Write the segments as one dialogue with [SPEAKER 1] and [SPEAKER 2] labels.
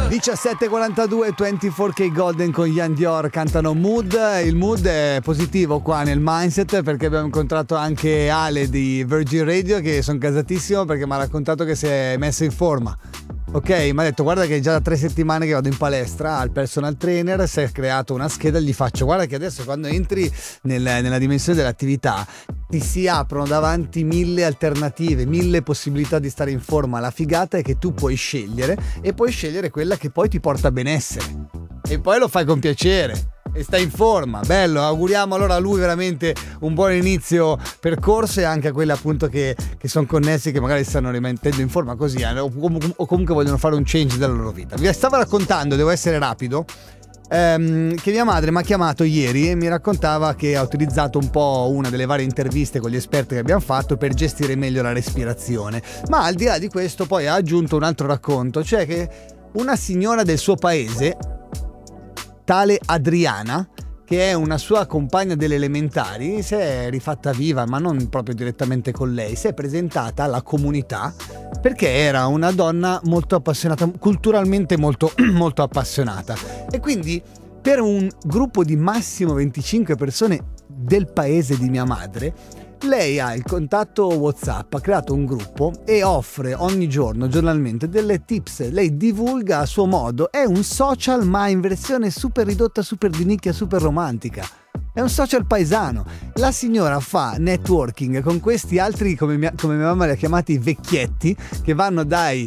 [SPEAKER 1] 17:42, 24K Golden con Ian Dior cantano Mood. Il mood è positivo qua nel Mindset perché abbiamo incontrato anche Ale di Virgin Radio, che sono casatissimo perché mi ha raccontato che si è messo in forma. Ok, mi ha detto guarda che è già da 3 settimane che vado in palestra al personal trainer, si è creato una scheda, gli faccio guarda che adesso quando entri nella dimensione dell'attività ti si aprono davanti 1000 alternative, 1000 possibilità di stare in forma. La figata è che tu puoi scegliere e puoi scegliere quella che poi ti porta benessere e poi lo fai con piacere e stai in forma. Bello, auguriamo allora a lui veramente un buon inizio percorso e anche a quelli appunto che sono connessi, che magari stanno rimettendo in forma così o comunque vogliono fare un change della loro vita. Vi stavo raccontando, devo essere rapido, che mia madre mi ha chiamato ieri e mi raccontava che ha utilizzato un po' una delle varie interviste con gli esperti che abbiamo fatto per gestire meglio la respirazione, ma al di là di questo poi ha aggiunto un altro racconto, cioè che una signora del suo paese, tale Adriana, che è una sua compagna delle elementari, si è rifatta viva, ma non proprio direttamente con lei, si è presentata alla comunità perché era una donna molto appassionata, culturalmente molto, molto appassionata, e quindi per un gruppo di massimo 25 persone del paese di mia madre, lei ha il contatto WhatsApp, ha creato un gruppo e offre ogni giorno, giornalmente, delle tips. Lei divulga a suo modo, è un social ma in versione super ridotta, super di nicchia, super romantica. È un social paesano. La signora fa networking con questi altri, come mia mamma li ha chiamati, vecchietti, che vanno dai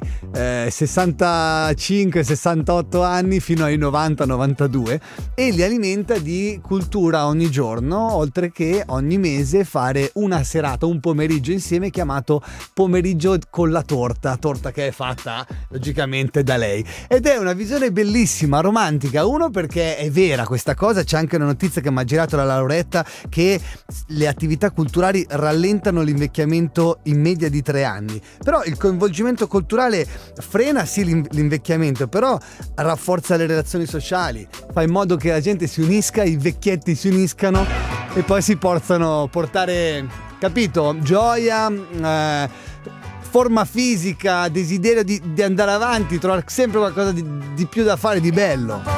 [SPEAKER 1] 65-68 anni fino ai 90-92 e li alimenta di cultura ogni giorno, oltre che ogni mese fare una serata, un pomeriggio insieme chiamato pomeriggio con la torta che è fatta logicamente da lei. Ed è una visione bellissima, romantica. Uno, perché è vera questa cosa, c'è anche una notizia che mi ha girato la Lauretta, che le attività culturali rallentano l'invecchiamento in media di 3 anni, però il coinvolgimento culturale frena sì l'invecchiamento, però rafforza le relazioni sociali, fa in modo che la gente si unisca, i vecchietti si uniscano e poi si possano portare, capito, gioia, forma fisica, desiderio di andare avanti, trovare sempre qualcosa di più da fare, di bello.